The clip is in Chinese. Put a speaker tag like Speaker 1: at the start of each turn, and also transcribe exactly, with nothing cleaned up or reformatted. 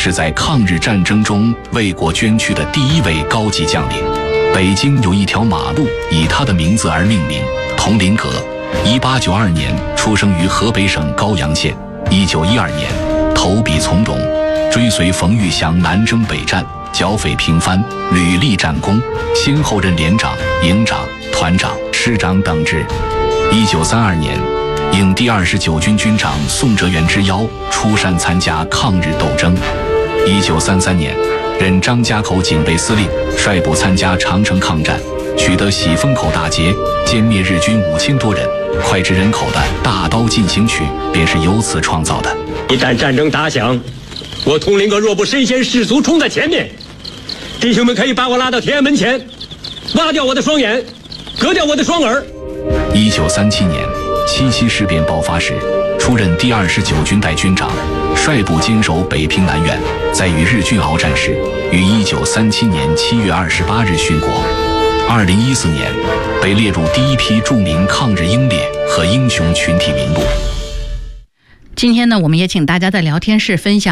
Speaker 1: 是在抗日战争中为国捐躯的第一位高级将领。北京有一条马路以他的名字而命名，铜陵阁。一八九二年出生于河北省高阳县。一九一二年投笔从戎，追随冯玉祥南征北战，剿匪平藩，屡立战功，先后任连长、营长、团长、师长等职。一九三二年应第二十九军军长宋哲元之邀，出山参加抗日斗争。一九三三年任张家口警备司令，率部参加长城抗战，取得喜峰口大捷，歼灭日军五千多人。脍炙人口的《大刀进行曲》便是由此创造的。
Speaker 2: 一旦战争打响，我铜陵阁若不身先士卒冲在前面，弟兄们可以把我拉到天安门前，挖掉我的双眼，割掉我的双耳。
Speaker 1: 一九三七年七七事变爆发时，出任第二十九军代军长，率部坚守北平南苑，在与日军鏖战时，于一九三七年七月二十八日殉国。二零一四年被列入第一批著名抗日英烈和英雄群体名录。
Speaker 3: 今天呢，我们也请大家在聊天室分享